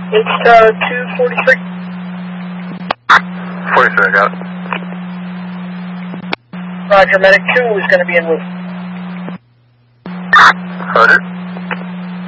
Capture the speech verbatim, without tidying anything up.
It's uh, two forty-three. forty-three, I got it. Roger, medic two is going to be en route. Roger.